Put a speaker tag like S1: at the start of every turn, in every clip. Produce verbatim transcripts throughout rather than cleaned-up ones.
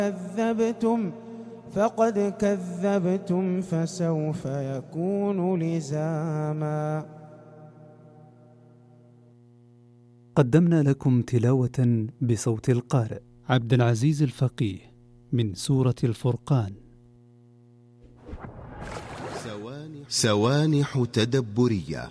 S1: كذبتم فقد كذبتم فسوف يكون لزاما.
S2: قدمنا لكم تلاوة بصوت القارئ عبد العزيز الفقيه من سورة الفرقان.
S3: سوانح تدبرية.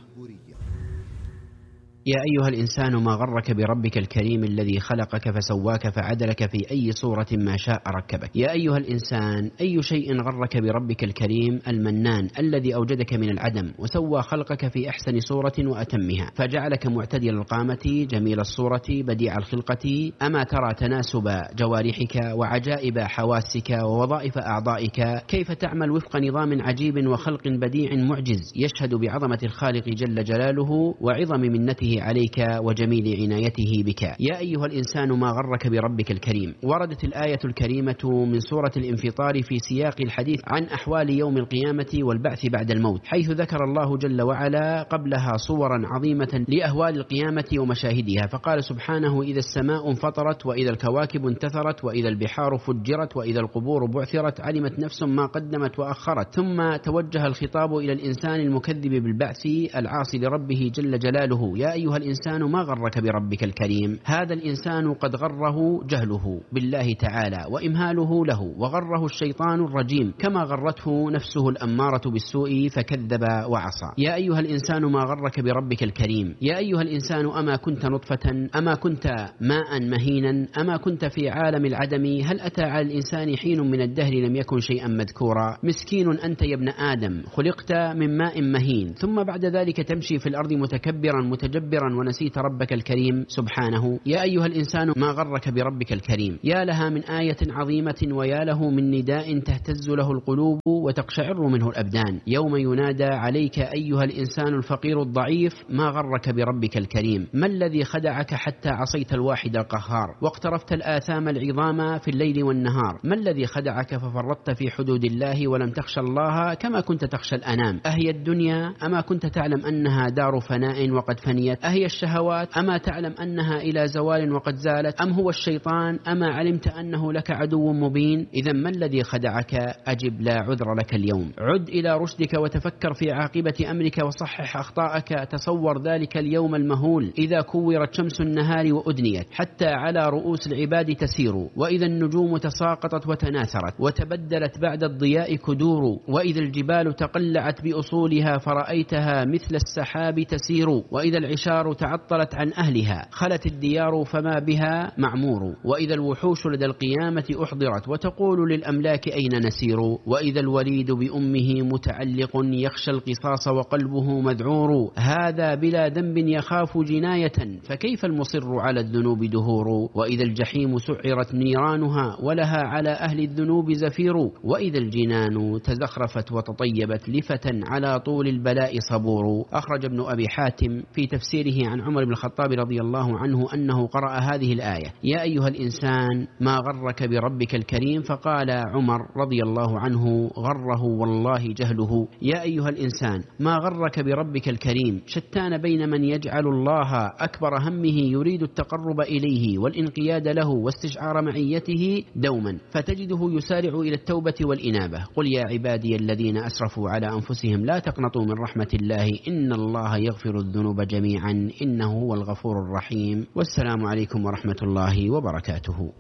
S4: يا أيها الإنسان ما غرك بربك الكريم الذي خلقك فسواك فعدلك في أي صورة ما شاء ركبك. يا أيها الإنسان أي شيء غرك بربك الكريم المنان الذي أوجدك من العدم وسوى خلقك في أحسن صورة وأتمها، فجعلك معتدل القامة جميل الصورة بديع الخلقة. أما ترى تناسب جوارحك وعجائب حواسك ووظائف أعضائك كيف تعمل وفق نظام عجيب وخلق بديع معجز يشهد بعظمة الخالق جل جلاله وعظم منته عليك وجميل عنايته بك. يا أيها الإنسان ما غرك بربك الكريم. وردت الآية الكريمة من سورة الانفطار في سياق الحديث عن أحوال يوم القيامة والبعث بعد الموت، حيث ذكر الله جل وعلا قبلها صورا عظيمة لأهوال القيامة ومشاهدها، فقال سبحانه: إذا السماء انفطرت وإذا الكواكب انتثرت وإذا البحار فجرت وإذا القبور بعثرت علمت نفس ما قدمت وأخرت. ثم توجه الخطاب إلى الإنسان المكذب بالبعث العاصي لربه جل جلاله: يا أيها الإنسان ما غرك بربك الكريم. هذا الإنسان قد غره جهله بالله تعالى وإمهاله له، وغره الشيطان الرجيم كما غرته نفسه الأمارة بالسوء فكذب وعصى. يا أيها الإنسان ما غرك بربك الكريم. يا أيها الإنسان أما كنت نطفة، أما كنت ماء مهينا، أما كنت في عالم العدم، هل أتى على الإنسان حين من الدهر لم يكن شيئا مذكورا. مسكين أنت يا ابن آدم، خلقت من ماء مهين ثم بعد ذلك تمشي في الأرض متكبرا متجبرا ونسيت ربك الكريم سبحانه. يا أيها الإنسان ما غرك بربك الكريم. يا لها من آية عظيمة ويا له من نداء تهتز له القلوب وتقشعر منه الأبدان يوم ينادى عليك أيها الإنسان الفقير الضعيف ما غرك بربك الكريم. ما الذي خدعك حتى عصيت الواحد القهار واقترفت الآثام العظام في الليل والنهار؟ ما الذي خدعك ففرطت في حدود الله ولم تخشى الله كما كنت تخشى الأنام؟ أهي الدنيا أما كنت تعلم أنها دار فناء وقد فنيت؟ أهي الشهوات أما تعلم أنها إلى زوال وقد زالت؟ أم هو الشيطان أما علمت أنه لك عدو مبين؟ إذا ما الذي خدعك؟ أجب لا عذر لك اليوم. عد إلى رشدك وتفكر في عاقبة أمرك وصحح أخطاءك. تصور ذلك اليوم المهول إذا كورت شمس النهار وأدنيت حتى على رؤوس العباد تسير، وإذا النجوم تساقطت وتناثرت وتبدلت بعد الضياء كدور، وإذا الجبال تقلعت بأصولها فرأيتها مثل السحاب تسير، وإذا العشار تعطلت عن أهلها خلت الديار فما بها معمور، وإذا الوحوش لدى القيامة أحضرت وتقول للأملاك أين نسير، وإذا الوليد بأمه متعلق يخشى القصاص وقلبه مذعور، هذا بلا ذنب يخاف جناية فكيف المصر على الذنوب دهور، وإذا الجحيم سعرت نيرانها ولها على أهل الذنوب زفير، وإذا الجنان تزخرفت وتطيبت لفتى على طول البلاء صبور. أخرج ابن أبي حاتم في تفسيره عن عمر بن الخطاب رضي الله عنه أنه قرأ هذه الآية: يا أيها الإنسان ما غرك بربك الكريم، فقال عمر رضي الله عنه: غره والله جهله. يا أيها الإنسان ما غرك بربك الكريم. شتان بين من يجعل الله أكبر همه يريد التقرب إليه والانقياد له واستشعار معيته دوما، فتجده يسارع إلى التوبة والإنابة. قل يا عبادي الذين أسرفوا على أنفسهم لا تقنطوا من رحمة الله إن الله يغفر الذنوب جميعا إنه هو الغفور الرحيم. والسلام عليكم ورحمة الله وبركاته.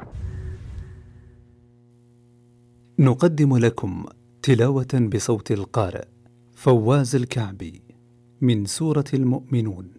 S2: نقدم لكم تلاوة بصوت القارئ فواز الكعبي من سورة المؤمنون.